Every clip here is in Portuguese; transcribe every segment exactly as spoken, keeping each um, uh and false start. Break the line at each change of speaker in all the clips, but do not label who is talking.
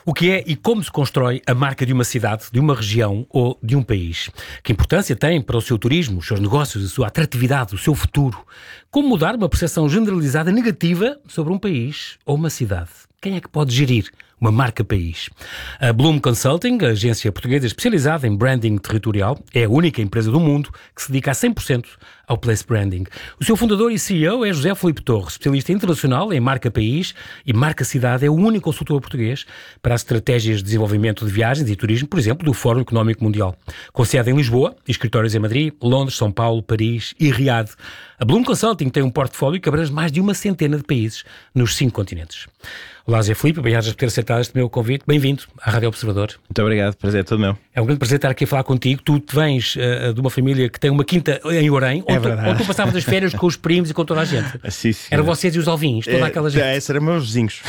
O que é e como se constrói a marca de uma cidade, de uma região ou de um país? Que importância tem para o seu turismo, os seus negócios, a sua atratividade, o seu futuro? Como mudar uma percepção generalizada negativa sobre um país ou uma cidade? Quem é que pode gerir uma marca-país? A Bloom Consulting, a agência portuguesa especializada em branding territorial, é a única empresa do mundo que se dedica a cem por cento ao place branding. O seu fundador e C E O é José Filipe Torres, especialista internacional em marca-país e marca-cidade. É o único consultor português para as estratégias de desenvolvimento de viagens e turismo, por exemplo, do Fórum Económico Mundial. Com sede em Lisboa e escritórios em Madrid, Londres, São Paulo, Paris e Riad. A Bloom Consulting tem um portfólio que abrange mais de uma centena de países nos cinco continentes. Olá, José Filipe, obrigado por ter aceitado este meu convite. Bem-vindo à Rádio Observador.
Muito obrigado, prazer é todo meu.
É um grande prazer estar aqui a falar contigo. Tu vens uh, de uma família que tem uma quinta em Orém,
é
onde, tu, onde tu passavas as férias com os primos e com toda a gente.
Sim, sim.
Era vocês e os alvinhos, toda
é,
aquela gente.
É, esses eram meus vizinhos.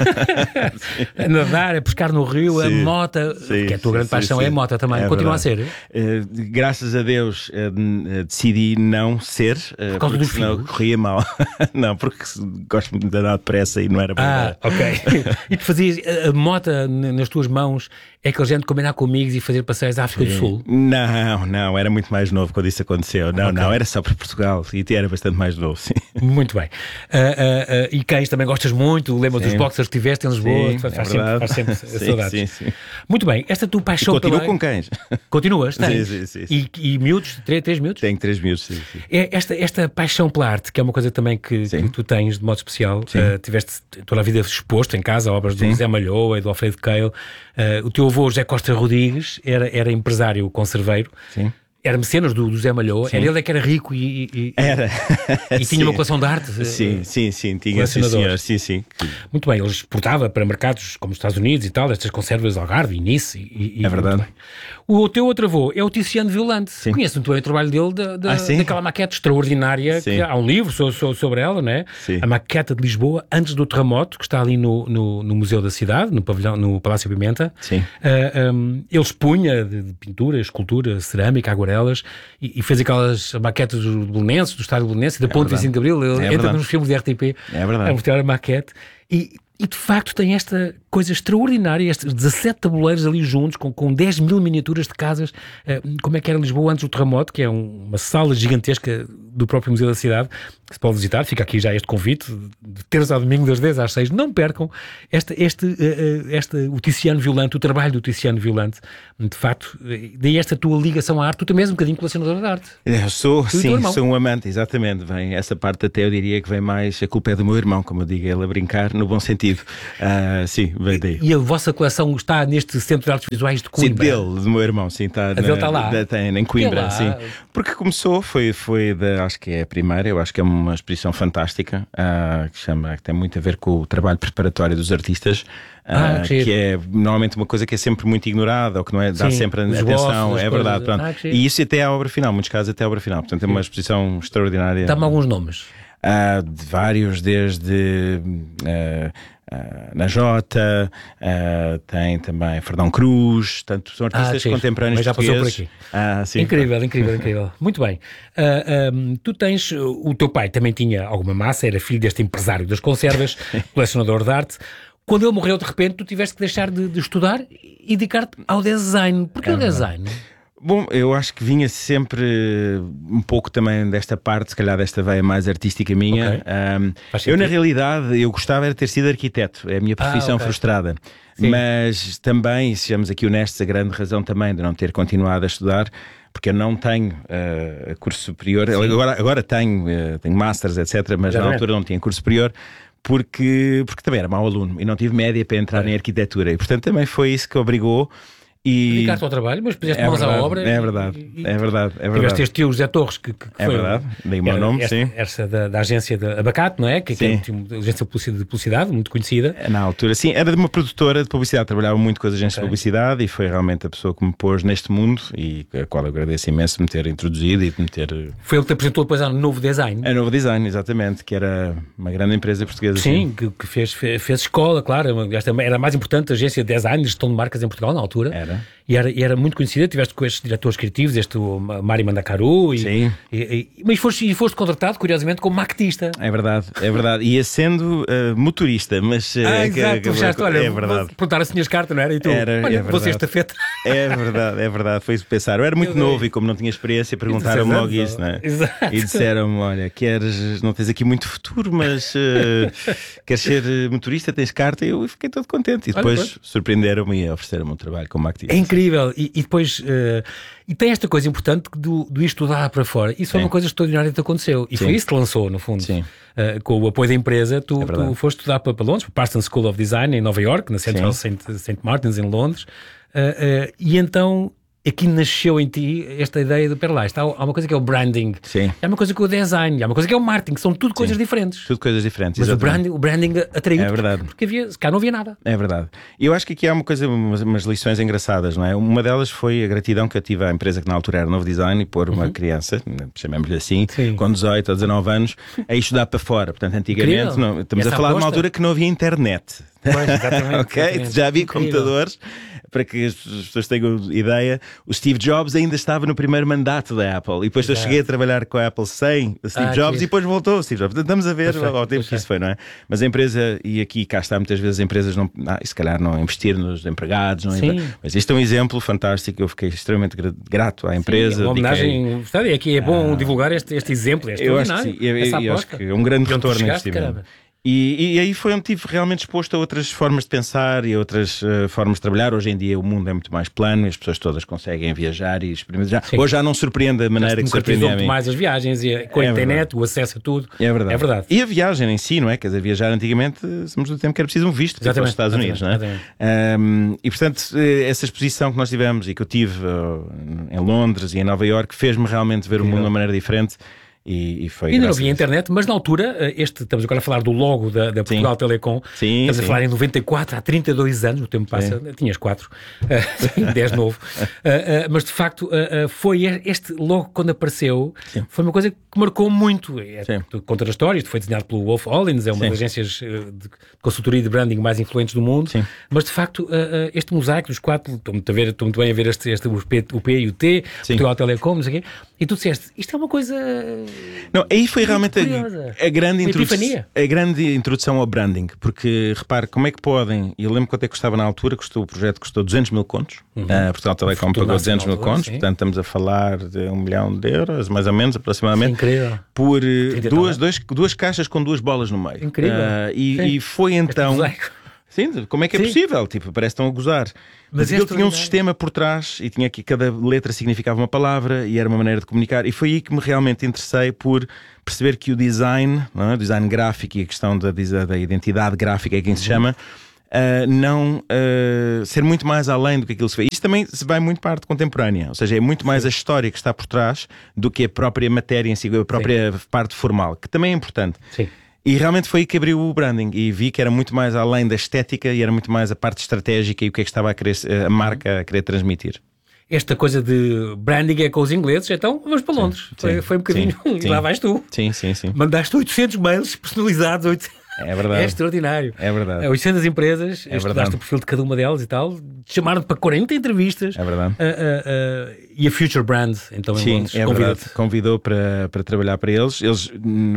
A nadar, a pescar no rio, sim, a mota,
sim,
que a tua
sim,
grande
sim,
paixão
sim.
é a mota também.
É
Continua
verdade.
a ser?
Uh, graças a Deus uh, decidi não ser, uh,
por causa
porque
dos
senão
filhos?
Corria mal. Não, porque gosto muito de andar depressa e não era para
Ah, ok. E tu fazias a, a mota nas tuas mãos, é aquele gente combinar com amigos e fazer passeios à África do Sul?
Não, não, era muito mais novo quando isso aconteceu. Não,
Okay.
não, era só para Portugal e era bastante mais novo, sim.
Muito bem. Uh, uh, uh, e cães também gostas muito, lembra dos boxers que tiveste em Lisboa,
Sim,
faz,
é
sempre, faz sempre
sim,
saudades.
sim, sim.
Muito bem, esta tua paixão
Continuo
pela...
com cães.
Continuas? Tens?
Sim, sim, sim,
E, e miúdos? Três, três miúdos?
Tenho três miúdos, sim, sim.
É esta, esta paixão pela arte, que é uma coisa também que, que tu tens de modo especial, uh, tiveste toda a vida exposto em casa a obras do
Sim.
José Malhoa e do Alfredo Keil. Uh, o teu avô, José Costa Rodrigues, era, era empresário conserveiro.
Sim.
Era mecenas do, do Zé Malhoa,
Sim.
era ele é que era rico e, e,
Era.
e tinha uma coleção de arte.
Sim, sim, sim, tinha, sim, senhor. Sim, sim.
Muito bem, ele exportava para mercados como os Estados Unidos e tal, estas conservas Algarve e Nice. E, e,
É verdade.
O teu outro avô é o Tiziano Violante.
Sim.
Conheces muito bem o trabalho dele, da, da,
Ah, sim?
daquela maquete extraordinária,
Sim.
que há um livro so, so, sobre ela, não é?
Sim.
A maquete de Lisboa, antes do terremoto, que está ali no, no, no Museu da Cidade, no, pavilhão, no Palácio Pimenta.
Sim.
Uh, um, ele expunha de, de pintura, escultura, cerâmica, aguarelas, e, e fez aquelas maquetes do Belenenses, do Estádio Belenenses e da
É
Ponte
verdade.
vinte e cinco de Abril. Ele
É
entra
verdade.
nos filmes de R T P
É verdade.
a mostrar a maquete. E, e de facto tem esta coisa extraordinária, estes dezassete tabuleiros ali juntos, com, com dez mil miniaturas de casas, uh, como é que era Lisboa antes do terremoto, que é um, uma sala gigantesca do próprio Museu da Cidade, que se pode visitar. Fica aqui já este convite, de terça ao domingo, das dez às seis. Não percam este, este, uh, este, o Tiziano Violante, o trabalho do Tiziano Violante. De facto, daí esta tua ligação à arte, tu também és um bocadinho colecionador de arte.
Eu sou,
Tu e o teu
sim,
irmão.
sou um amante, exatamente. Vem, essa parte até eu diria que vem mais, a culpa é do meu irmão, como eu digo, ele a brincar, no bom sentido. Uh, sim, vem daí.
E a vossa coleção está neste Centro de Artes Visuais de
Sim,
Coimbra?
dele, do meu irmão, sim, está
A dele está lá?
da, tem, em Coimbra,
lá?
sim. Porque começou, foi, foi da, acho que é a primeira, eu acho que é uma exposição fantástica, uh, que chama, que tem muito a ver com o trabalho preparatório dos artistas, uh,
Ah, que
que é normalmente uma coisa que é sempre muito ignorada, ou que não é, dá
Sim,
sempre
os
atenção,
bosses, as
é verdade,
coisas.
pronto.
Ah, que
E isso até à obra final, em muitos casos até à obra final, portanto é uma exposição extraordinária.
Dá-me alguns nomes.
Uh, de vários, desde uh, uh, na Jota, uh, tem também Fernão Cruz, tanto são artistas
Ah,
contemporâneos
mas já passou por aqui.
Ah, sim.
Incrível, incrível, incrível. Muito bem. Uh, um, tu tens, o teu pai também tinha alguma massa, era filho deste empresário das conservas, colecionador de arte. Quando ele morreu, de repente, tu tiveste que deixar de, de estudar e dedicar-te ao design. Porquê
É
o design?
Bom, eu acho que vinha sempre um pouco também desta parte, se calhar desta veia mais artística minha.
Okay.
Um,
Faz
eu, na
sentido.
realidade, eu gostava era de ter sido arquiteto, é a minha profissão
Ah, ok.
frustrada.
Sim.
Mas também, sejamos aqui honestos, a grande razão também de não ter continuado a estudar, porque eu não tenho uh, curso superior, agora, agora tenho, uh, tenho masters, etcétera, mas
Já
na
não é.
altura não tinha curso superior. Porque, porque também era mau aluno e não tive média para entrar
É.
em arquitetura, e portanto também foi isso que obrigou. E
Dedicar-te ao trabalho, mas puseste
é
mãos
verdade,
à obra.
é
e-
verdade,
e- e-
é verdade, é
Tiveste
verdade.
este tio José Torres, que, que
É
foi
verdade, dei o meu
era
nome,
esta,
sim.
esta da, da agência de Abacate, não é? Que, que é
Sim.
uma agência de publicidade, de publicidade muito conhecida.
Na altura, sim, era de uma produtora de publicidade, trabalhava muito com as agências
Ok.
de publicidade e foi realmente a pessoa que me pôs neste mundo e a qual eu agradeço imenso de me ter introduzido e de me ter.
Foi ele que te apresentou depois ao novo design.
A Novo Design, exatamente, que era uma grande empresa portuguesa.
Sim, que, que fez, fez, fez escola, claro. Esta era a mais importante agência de design de gestão de marcas em Portugal na altura.
Era.
e era, e era muito conhecida, tiveste com estes diretores criativos, este o Mari Mandacaru, e,
Sim.
E, e, mas foste, e foste contratado, curiosamente, como maquetista.
É verdade, é verdade. Ia sendo uh, motorista, mas... Uh,
ah, exato,
que,
já olha,
é verdade.
Perguntar as tinhas carta, não era? E tu,
era,
olha,
é
você estafeta.
É verdade, é verdade, foi isso que pensaram. Eu era muito eu novo dei. E como não tinha experiência, perguntaram-me logo isso, não é?
Exato.
E disseram-me, olha, queres, não tens aqui muito futuro, mas uh, queres ser motorista, tens carta? E eu fiquei todo contente. E depois olha, surpreenderam-me e ofereceram-me um trabalho como maquetista.
É incrível. E, e depois... Uh, e tem esta coisa importante do, do ir estudar para fora. Isso foi uma coisa extraordinária que te aconteceu. E Sim. foi isso que lançou, no fundo.
Sim.
Uh, com o apoio da empresa, tu, é tu foste estudar para, para Londres, para Parsons School of Design, em Nova York, na Central Saint Martins, em Londres. Uh, uh, e então... Aqui nasceu em ti esta ideia de, pera lá, está, há uma coisa que é o branding,
Sim.
há uma coisa que é o design, há uma coisa que é o marketing, são tudo coisas Sim. diferentes.
Tudo coisas diferentes,
Mas o branding, o branding atraiu
é verdade.
Porque havia, cá não havia nada.
É verdade. E eu acho que aqui há uma coisa, umas, umas lições engraçadas, não é? Uma delas foi a gratidão que eu tive à empresa que na altura era Novo Design e pôr uma uhum. criança, chamemos-lhe assim, Sim. com dezoito ou dezanove anos, a estudar para fora. Portanto, antigamente, não, estamos a falar aposta? de uma altura que não havia internet.
Pois, exatamente,
ok?
Exatamente.
Já havia
Incrível.
computadores, para que as pessoas tenham ideia. O Steve Jobs ainda estava no primeiro mandato da Apple e depois Exato. eu cheguei a trabalhar com a Apple sem o Steve ah, Jobs e depois voltou o Steve Jobs. Portanto, estamos a ver Perfeito. ao tempo Perfeito. que isso foi, não é? Mas a empresa, e aqui cá está, muitas vezes as empresas não, ah, e se calhar não investir nos empregados, não
Sim.
mas isto é um exemplo fantástico. Eu fiquei extremamente grato à empresa. Sim,
uma homenagem, sabe, aqui é bom ah, divulgar este, este exemplo, este
eu acho que sim, eu, eu, eu acho que é um grande retorno neste investimento. E, e aí foi onde estive realmente exposto a outras formas de pensar e a outras uh, formas de trabalhar. Hoje em dia o mundo é muito mais plano, as pessoas todas conseguem viajar e experimentar. Hoje já não surpreende a maneira que se surpreende a mim.
mais as viagens e a, com a é internet, verdade. o acesso a tudo.
É verdade.
é verdade.
E a viagem em si, não é? Quer dizer, viajar antigamente, somos do tempo que era preciso um visto para ir para os Estados Unidos, não é? Um, e portanto, essa exposição que nós tivemos e que eu tive uh, em Londres e em Nova Iorque fez-me realmente ver o mundo de uma maneira diferente. E, e foi
ainda não havia internet, mas na altura, este, estamos agora a falar do logo da, da Portugal sim. Telecom,
sim,
estamos
sim.
a falar em noventa e quatro, há trinta e dois anos, o tempo passa, sim. tinhas quatro, uh, dez novo, uh, uh, mas de facto uh, uh, foi este logo quando apareceu, sim. foi uma coisa que marcou muito. É, tu contas as histórias, foi desenhado pelo Wolf Hollins, é uma sim. das agências de consultoria de branding mais influentes do mundo, sim. mas de facto uh, uh, este mosaico dos quatro, estou muito, a ver, estou muito bem a ver este, este, o, P, o P e o T, sim. Portugal Telecom, não sei o quê, e tu disseste, isto é uma coisa...
Não, aí foi realmente a, a, grande a grande introdução ao branding, porque repare, como é que podem, e eu lembro quanto é que custava na altura, custou, o projeto custou duzentos mil contos, uhum. uh, Portugal Telecom pagou duzentos mil contos, sim. portanto estamos a falar de um milhão de euros, mais ou menos, aproximadamente,
incrível.
por uh, duas, dois, duas caixas com duas bolas no meio.
Incrível. Uh,
e, e foi então... Sim, como é que é Sim. possível? Tipo, parece que estão a gozar. Mas, Mas ele tinha um sistema por trás e tinha que cada letra significava uma palavra e era uma maneira de comunicar. E foi aí que me realmente interessei por perceber que o design, não é? O design gráfico e a questão da, da identidade gráfica é quem uhum. se chama, uh, não uh, ser muito mais além do que aquilo que se vê. Isto também se vai muito para a arte contemporânea, ou seja, é muito mais Sim. a história que está por trás do que a própria matéria em si, a própria Sim. parte formal, que também é importante.
Sim.
E realmente foi aí que abriu o branding e vi que era muito mais além da estética e era muito mais a parte estratégica e o que é que estava a, querer, a marca a querer transmitir.
Esta coisa de branding é com os ingleses, então vamos para Londres. Sim, foi, foi um bocadinho,
sim,
e
sim.
lá vais tu.
Sim, sim, sim.
Mandaste oitocentos mails personalizados, oitocentos...
É verdade.
É extraordinário.
É verdade.
oitocentas empresas,
é
estudaste o perfil de cada uma delas e tal, chamaram-te para quarenta entrevistas.
É verdade.
Uh, uh, uh, e a Future Brand, então, em
Sim,
Londres,
é verdade. Convidou para, para trabalhar para eles. Eles,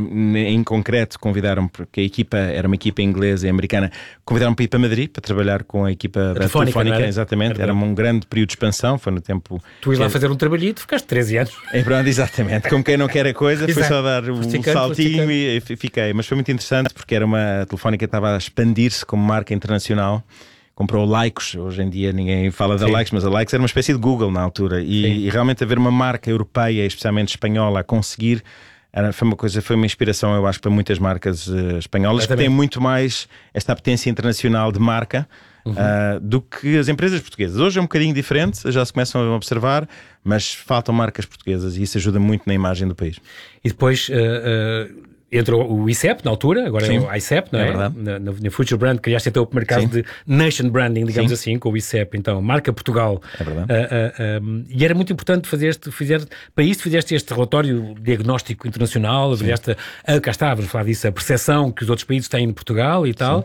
em concreto, convidaram, porque a equipa era uma equipa inglesa e americana, convidaram para ir para Madrid para trabalhar com a equipa a da Telefónica, Telefónica exatamente. Era, era um grande período de expansão, foi no tempo...
Tu ias lá fazer um trabalhito, ficaste treze anos.
É pronto, exatamente. Como quem não quer a coisa, foi só dar um saltinho e fiquei. Mas foi muito interessante porque era uma... A Telefónica estava a expandir-se como marca internacional. Comprou Lycos, hoje em dia ninguém fala da Lycos, mas a Lycos era uma espécie de Google na altura e, e realmente haver uma marca europeia, especialmente espanhola, a conseguir, era, foi uma coisa, foi uma inspiração, eu acho, para muitas marcas uh, espanholas Exatamente. que têm muito mais esta apetência internacional de marca uhum. uh, do que as empresas portuguesas. Hoje é um bocadinho diferente, já se começam a observar, mas faltam marcas portuguesas e isso ajuda muito na imagem do país.
E depois... Uh, uh... entrou o I C E P na altura, agora
Sim.
é o I C E P, não é?
é
na, na, na Future Brand, criaste até o primeiro caso Sim. de Nation Branding, digamos Sim. assim, com o I C E P, então, marca Portugal.
É verdade.
Uh, uh, um, e era muito importante fazer este, fazer, para isto fizeste este relatório diagnóstico internacional, fizeste, uh, cá está, vamos falar disso, a percepção que os outros países têm de Portugal e tal. Sim.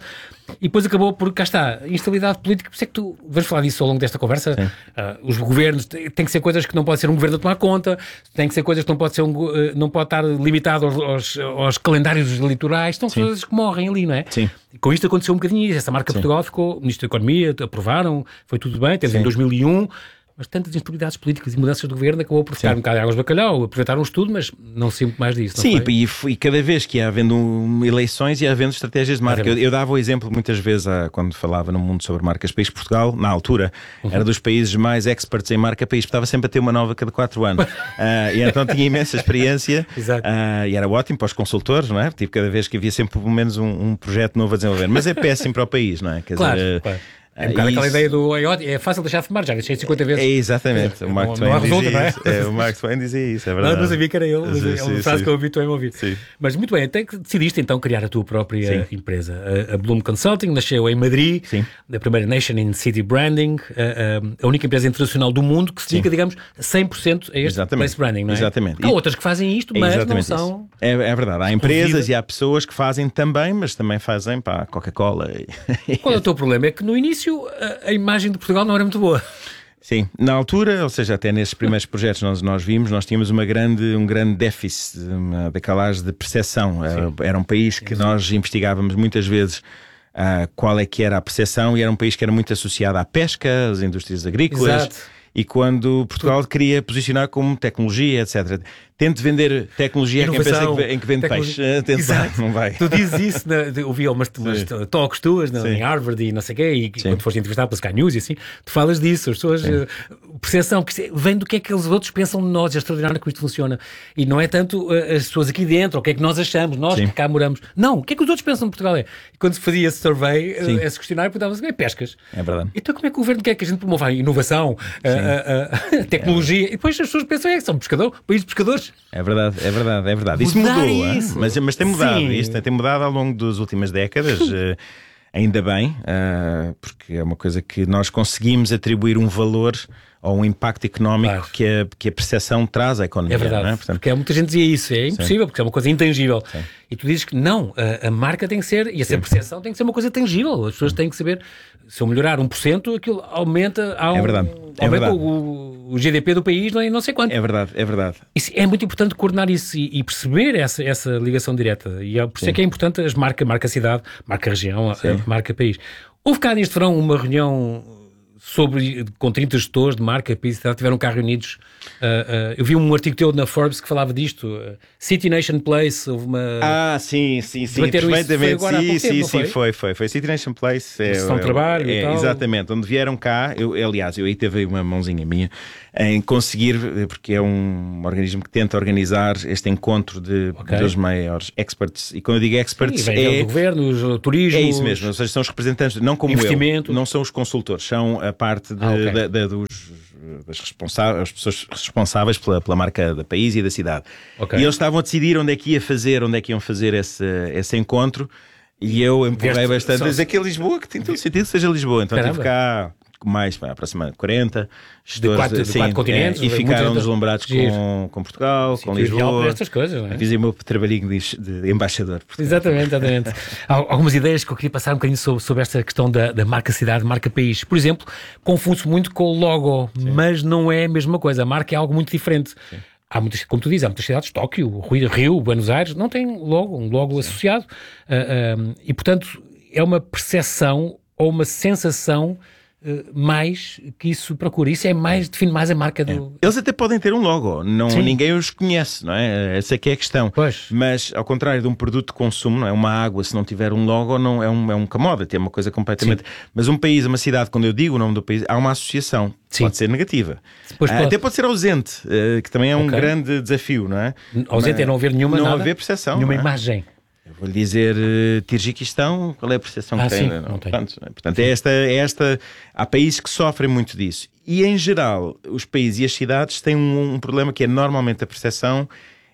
E depois acabou por, cá está, instabilidade política. Por isso é que tu, vamos falar disso ao longo desta conversa, uh, os governos, têm que ser coisas que não pode ser um governo a tomar conta, tem que ser coisas que não pode, ser um, uh, não pode estar limitado aos, aos, aos calendários eleitorais, são Sim. coisas que morrem ali, não é?
Sim.
E com isto aconteceu um bocadinho isso, essa marca Sim. Portugal ficou, o Ministro da Economia, aprovaram, foi tudo bem, teve em dois mil e um... Mas tantas instabilidades políticas e mudanças do governo acabou por ficar Sim. um bocado de águas de bacalhau, aproveitaram tudo, mas não se muito mais disso.
Sim, e, e cada vez que ia havendo um, eleições ia havendo estratégias de marca. Eu, eu dava o exemplo muitas vezes a, quando falava no mundo sobre marcas país. Portugal, na altura, uhum. era dos países mais experts em marca país, estava sempre a ter uma nova cada quatro anos. uh, e então tinha imensa experiência uh, e era ótimo para os consultores, não é? Tipo, cada vez que havia sempre pelo menos um, um projeto novo a desenvolver. Mas é péssimo para o país, não é? Quer
claro,
dizer,
claro. É um bocado aquela ideia do é fácil deixar de fumar, já deixei cinquenta vezes.
É exatamente, o Mark
não,
Twain
não
dizia
resulta,
isso. É? É, o Mark Twain dizia isso, é verdade.
Não, não sabia que era ele, mas
sim,
é uma
sim,
frase
sim.
que eu ouvi também ouvir.
Sim.
Mas muito bem, até que decidiste então criar a tua própria
sim.
empresa. A, a Bloom Consulting nasceu em Madrid,
sim.
a primeira Nation in City Branding, a, a, a única empresa internacional do mundo que se dedica, digamos, cem por cento a este Exatamente. Place branding, não é?
Exatamente.
Há outras que fazem isto, mas é não são...
É, é verdade, há empresas e há pessoas que fazem também, mas também fazem para a Coca-Cola. E...
Qual é o teu problema? É que no início a, a imagem de Portugal não era muito boa.
Sim, na altura, ou seja, até nesses primeiros projetos nós, nós vimos, nós tínhamos uma grande, um grande déficit, uma decalagem de percepção. Era, era um país que Sim. nós investigávamos muitas vezes uh, qual é que era a percepção, e era um país que era muito associado à pesca, às indústrias agrícolas.
Exato.
E quando Portugal queria posicionar como tecnologia, etcétera. Tente vender tecnologia
Inovação,
a quem pensa em que vende peixe. Tente,
Exato.
Não vai.
Tu dizes isso, na, ouvi umas, umas talks tuas na, em Harvard e não sei o quê, e Sim. quando foste entrevistado pela Sky News e assim, tu falas disso, as pessoas, uh, percepção, que vem do que é que os outros pensam de nós, é extraordinário que isto funciona. E não é tanto uh, as pessoas aqui dentro, o que é que nós achamos, nós Sim. que cá moramos. Não, o que é que os outros pensam de Portugal é. E quando se fazia esse survey, uh, esse questionário, perguntava-se, é pescas.
É verdade.
Então como é que o governo quer que a gente promova a inovação, a uh, uh, uh, tecnologia, é. e depois as pessoas pensam, é que são pescadores, país de pescadores.
É verdade. É verdade, é verdade. Isso
Mudar
mudou,
isso.
Mas, mas tem mudado.
Sim.
Isto tem mudado ao longo das últimas décadas. uh, ainda bem, uh, porque é uma coisa que nós conseguimos atribuir um valor ou um impacto económico claro. que, a, que a percepção traz à economia.
É verdade,
não é? Portanto,
porque muita gente dizia isso, é impossível, Sim. porque é uma coisa intangível.
Sim.
E tu dizes que não, a, a marca tem que ser, e essa Sim. percepção tem que ser uma coisa tangível. As pessoas têm que saber, se eu melhorar um por cento, aquilo aumenta, há um,
é verdade. É
aumenta
verdade.
O, o G D P do país, não, é, não sei quanto.
É verdade, é verdade.
Isso, é muito importante coordenar isso e, e perceber essa, essa ligação direta. E é por isso é que é importante as marcas, marca cidade, marca região, a, a marca país. Houve cá neste verão uma reunião sobre, com trinta gestores de marca, país, tiveram cá reunidos. Uh, uh, eu vi um artigo teu na Forbes que falava disto. Uh, City Nation Place, houve uma...
Ah, sim, sim, sim, perfeitamente.
Foi
sim, sim,
tempo,
sim,
foi?
foi, foi. Foi City Nation Place. É,
São trabalho
é,
e tal.
Exatamente, onde vieram cá, eu, aliás, eu aí teve uma mãozinha minha em conseguir, porque é um organismo que tenta organizar este encontro de okay. dos maiores experts. E quando eu digo experts,
sim,
é...
do governo, os turismo...
É isso mesmo, ou seja, são os representantes, não como eu, não são os consultores, são a parte de, ah, okay. da, da, dos... das responsáveis, as pessoas responsáveis pela, pela marca do país e da cidade. Okay. E eles estavam a decidir onde é que ia fazer, onde é que iam fazer esse, esse encontro, e eu empurrei bastante só... a dizer que é Lisboa, que tem todo sentido que seja Lisboa. Então Caramba. tive cá mais, aproximadamente quarenta gestores,
de quatro, de
assim,
quatro continentes,
é, e ficaram deslumbrados com, com Portugal, Sim, com Lisboa.
Estas coisas, não é?
Fiz o meu trabalhinho de, de embaixador.
Exatamente, exatamente. Há algumas ideias que eu queria passar um bocadinho sobre, sobre esta questão da, da marca cidade, marca país. Por exemplo, confunde-se muito com o logo, Sim. mas não é a mesma coisa. A marca é algo muito diferente. Sim. Há muitas, como tu dizes, há muitas cidades, Tóquio, Rio, Buenos Aires, não tem logo, um logo Sim. associado. Uh, uh, e, portanto, é uma percepção ou uma sensação Uh, mais que isso procura. Isso é mais, define mais a marca do...
É. Eles até podem ter um logo, não, ninguém os conhece, não é? Essa é que é a questão.
Pois.
Mas, ao contrário de um produto de consumo, não é? Uma água, se não tiver um logo, não é um, é um commodity, é uma coisa completamente... Sim. Mas um país, uma cidade, quando eu digo o nome do país, há uma associação. Sim. Pode ser negativa. Pode.
Uh,
até pode ser ausente, uh, que também é um okay. grande desafio, não é?
Ausente Mas, é não haver nenhuma
não
nada,
haver percepção.
nenhuma
não é?
imagem.
Eu vou-lhe dizer uh, Tirgiquistão, qual é a percepção
ah,
que tem?
Sim, não, não tem.
Portanto, portanto é, esta, é esta. Há países que sofrem muito disso. E, em geral, os países e as cidades têm um, um problema que é normalmente a percepção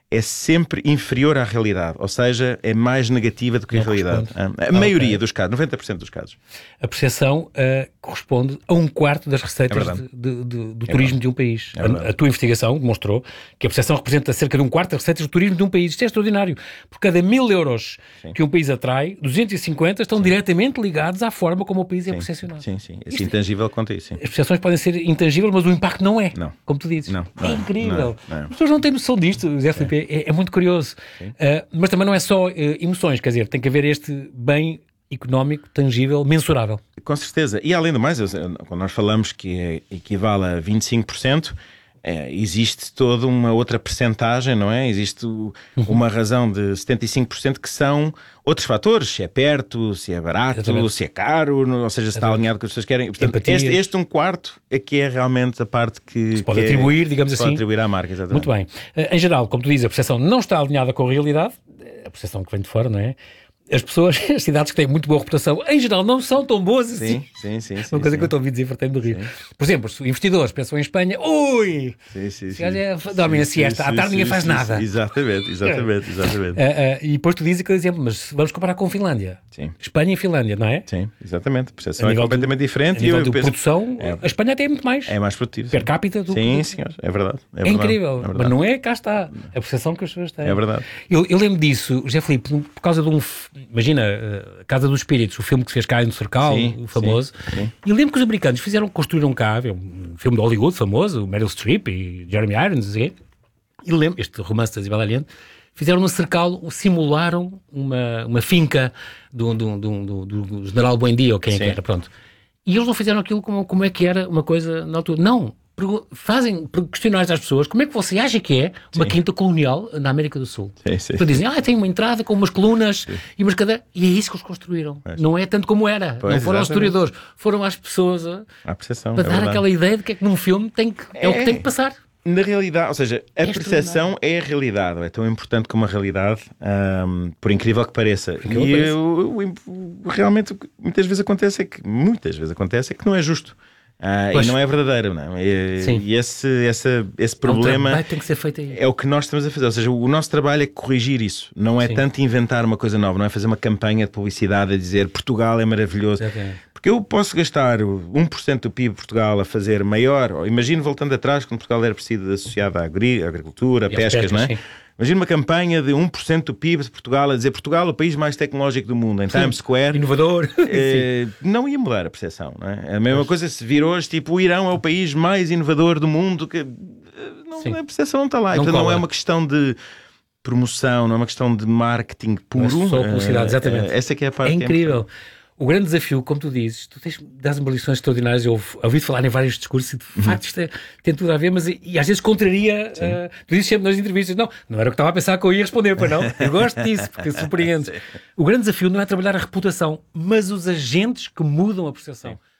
é sempre inferior à realidade, ou seja, é mais negativa do que a realidade. A maioria okay. dos casos, noventa por cento dos casos.
A percepção uh, corresponde a um quarto das receitas é de, de, de, do é turismo verdade. de um país. É a, a tua investigação demonstrou que a percepção representa cerca de um quarto das receitas do turismo de um país. Isto é extraordinário. Por cada mil euros sim. que um país atrai, duzentos e cinquenta estão sim. diretamente ligados à forma como o país sim. é percepcionado.
Sim, sim. Esse intangível conta isso. Sim.
As percepções podem ser intangíveis, mas o impacto não é.
Não.
Como tu dizes.
Não, não
é incrível.
Não, não.
As pessoas não têm noção disto, Zé Filipe. É, é muito curioso. Uh, mas também não é só uh, emoções, quer dizer, tem que haver este bem económico, tangível, mensurável.
Com certeza. E além do mais, quando nós falamos que é, equivale a vinte e cinco por cento, é, existe toda uma outra percentagem, não é? Existe o, uma razão de setenta e cinco por cento que são outros fatores, se é perto, se é barato, Exatamente. se é caro, não, ou seja, se Exatamente. está alinhado com as pessoas querem. Portanto, este, este um quarto é que é realmente a parte que
se pode
que
atribuir,
é,
digamos
se
assim.
Pode atribuir à marca, exatamente.
Muito bem. Uh, em geral, como tu dizes, a percepção não está alinhada com a realidade, a percepção que vem de fora, não é? As pessoas, as cidades que têm muito boa reputação, em geral, não são tão boas assim.
Sim, sim, sim.
Uma
sim,
coisa
sim.
que eu estou a ouvir dizer, fartei-me de rir. Sim. Por exemplo, se investidores pensam em Espanha, ui!
Sim, sim, sim.
É, dormem a siesta, à tarde ninguém faz
sim,
nada.
Sim, exatamente, exatamente, exatamente.
Uh, uh, e depois tu dizes aquele exemplo, mas vamos comparar com Finlândia.
Sim.
Espanha e Finlândia, não é?
Sim, exatamente. A percepção é completamente de, diferente.
A nível
e
de
penso...
produção, é, a Espanha até é muito mais.
É mais produtivo.
Per capita do
Sim,
que...
senhor, é verdade. É,
é
verdade,
incrível,
é verdade.
mas não é, cá está, a percepção que as pessoas têm.
É verdade.
Eu, eu lembro disso, José Filipe, por causa de um, imagina, uh, Casa dos Espíritos, o filme que se fez cá no Cercal, sim, o famoso, sim, sim. E eu lembro que os americanos fizeram, construíram cá, é um filme de Hollywood famoso, Meryl Streep e Jeremy Irons, e lembro, este romance da Isabel Allende, fizeram no Cercal, simularam uma, uma finca do, do, do, do, do General Buendia, ou quem é que era, pronto. E eles não fizeram aquilo como, como é que era uma coisa na altura. Não, fazem questionários às pessoas, como é que você acha que é uma sim. quinta colonial na América do Sul?
Sim, sim.
Então dizem, ah, tem uma entrada com umas colunas sim. e umas cadeiras. E é isso que eles construíram. Mas... não é tanto como era. Pois, não foram aos historiadores, foram às pessoas a,
a percepção,
para
é
dar
verdade.
aquela ideia de que é que num filme tem que, é, é o que tem que passar.
Na realidade, ou seja, a é percepção é a realidade, é tão importante como a realidade, um, por incrível que pareça. Incrível e parece. Eu, eu, realmente, muitas vezes acontece é que, muitas vezes acontece é que não é justo. Uh, e não é verdadeiro, não. E, e esse, esse, esse problema
tem que ser feito aí.
É o que nós estamos a fazer. Ou seja, o nosso trabalho é corrigir isso. Não é Sim. tanto inventar uma coisa nova, não é fazer uma campanha de publicidade a dizer Portugal é maravilhoso. Okay. Porque eu posso gastar um por cento do P I B de Portugal a fazer maior, ou imagino voltando atrás, quando Portugal era preciso associado à agricultura, a pescas, pescas, não é? Sim. Imagina uma campanha de um por cento do P I B de Portugal a dizer Portugal é o país mais tecnológico do mundo, em Sim. Times Square.
Inovador.
Eh, não ia mudar a percepção, não é? A mesma Mas... coisa se vir hoje, tipo, o Irão é o país mais inovador do mundo, que não, a percepção não está lá. Não, Portanto, não é uma questão de promoção, não é uma questão de marketing puro.
Mas só publicidade, exatamente.
Essa que é a parte.
É incrível. O grande desafio, como tu dizes, tu tens, dás-me lições extraordinárias. Eu ouvi falar em vários discursos e de uhum. facto isto é, tem tudo a ver, mas e, e às vezes contraria. Uh, tu dizes sempre nas entrevistas, não, não era o que estava a pensar que eu ia responder, pois não. Eu gosto disso, porque surpreende. O grande desafio não é trabalhar a reputação, mas os agentes que mudam a percepção. Sim.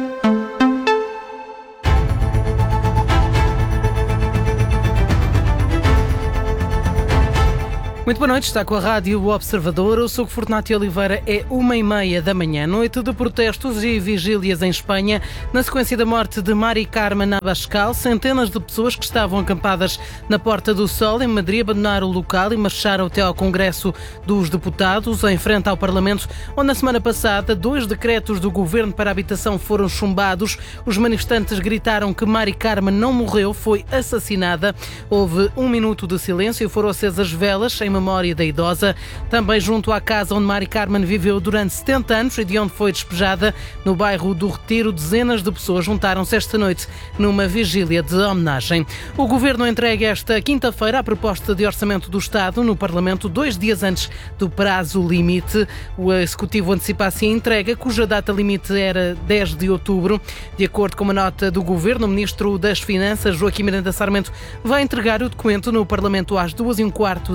Muito boa noite, está com a Rádio Observador. Eu sou o Fortunato Oliveira, é uma e meia da manhã, noite de protestos e vigílias em Espanha. Na sequência da morte de Mari Carmen Abascal, centenas de pessoas que estavam acampadas na Porta do Sol, em Madrid, abandonaram o local e marcharam até ao Congresso dos Deputados, em frente ao Parlamento, onde na semana passada dois decretos do Governo para a Habitação foram chumbados. Os manifestantes gritaram que Mari Carmen não morreu, foi assassinada. Houve um minuto de silêncio e foram acesas velas em memória da idosa, também junto à casa onde Mari Carmen viveu durante setenta anos e de onde foi despejada, no bairro do Retiro. Dezenas de pessoas juntaram-se esta noite numa vigília de homenagem. O Governo entrega esta quinta-feira a proposta de orçamento do Estado no Parlamento, dois dias antes do prazo limite. O Executivo antecipa assim a entrega, cuja data limite era dez de outubro. De acordo com uma nota do Governo, o Ministro das Finanças, Joaquim Miranda Sarmento, vai entregar o documento no Parlamento às duas e um quarto da tarde.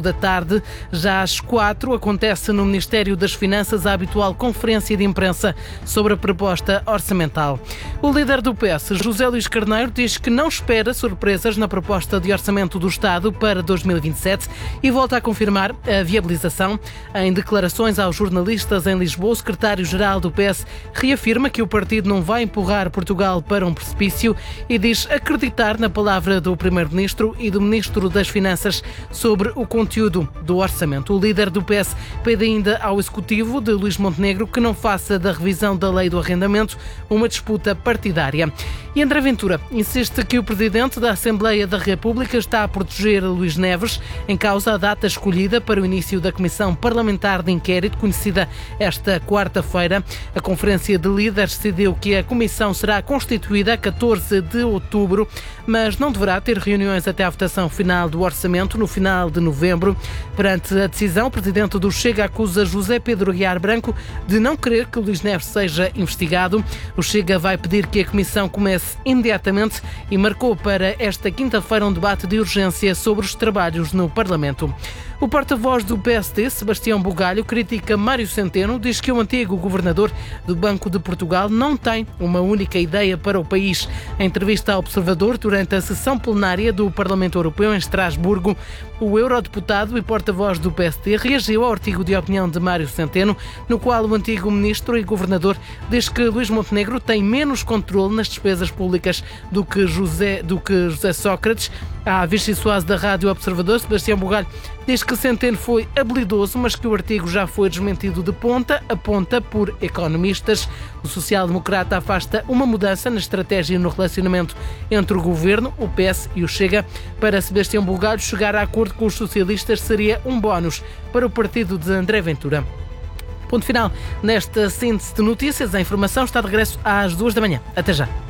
tarde. Já às quatro acontece no Ministério das Finanças a habitual conferência de imprensa sobre a proposta orçamental. O líder do P S, José Luís Carneiro, diz que não espera surpresas na proposta de orçamento do Estado para dois mil e vinte e sete e volta a confirmar a viabilização. Em declarações aos jornalistas em Lisboa, o secretário-geral do P S reafirma que o partido não vai empurrar Portugal para um precipício e diz acreditar na palavra do primeiro-ministro e do ministro das Finanças sobre o conteúdo do orçamento. O líder do P S pede ainda ao executivo de Luís Montenegro que não faça da revisão da lei do arrendamento uma disputa partidária. E André Ventura insiste que o presidente da Assembleia da República está a proteger Luís Neves, em causa a data escolhida para o início da Comissão Parlamentar de Inquérito, conhecida esta quarta-feira. A Conferência de Líderes decidiu que a comissão será constituída a catorze de outubro, mas não deverá ter reuniões até à votação final do orçamento no final de novembro. Perante a decisão, o presidente do Chega acusa José Pedro Aguiar Branco de não querer que Luís Neves seja investigado. O Chega vai pedir que a comissão comece imediatamente e marcou para esta quinta-feira um debate de urgência sobre os trabalhos no Parlamento. O porta-voz do P S D, Sebastião Bugalho, critica Mário Centeno, diz que o antigo governador do Banco de Portugal não tem uma única ideia para o país. Em entrevista ao Observador, durante a sessão plenária do Parlamento Europeu em Estrasburgo, o eurodeputado e porta-voz do P S D reagiu ao artigo de opinião de Mário Centeno, no qual o antigo ministro e governador diz que Luís Montenegro tem menos controle nas despesas públicas do que José, do que José Sócrates. À Vichy Soase da Rádio Observador, Sebastião Bugalho diz que Centeno foi habilidoso, mas que o artigo já foi desmentido de ponta a ponta por economistas. O social-democrata afasta uma mudança na estratégia e no relacionamento entre o governo, o P S e o Chega. Para Sebastião Bugalho, chegar a acordo com os socialistas seria um bónus para o partido de André Ventura. Ponto final nesta síntese de notícias. A informação está de regresso às duas da manhã. Até já.